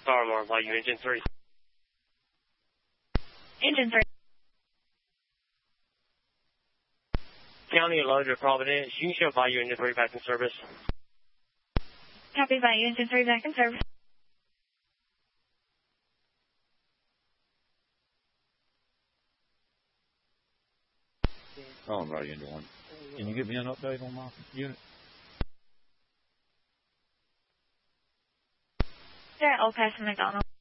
Starmore, Value Engine 3. Engine 3. County Loader Providence, you can show Value Engine 3 back in service. Copy, Value Engine 3 back in service. Oh, I'm right into one. Can you give me an update on my unit? They're at Old Pass and McDonald.